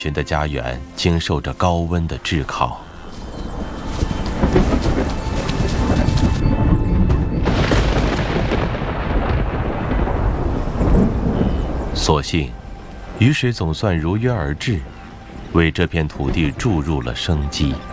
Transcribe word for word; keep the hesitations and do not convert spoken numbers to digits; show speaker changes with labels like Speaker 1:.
Speaker 1: 群的家园经受着高温的炙烤。所幸，雨水总算如约而至，为这片土地注入了生机。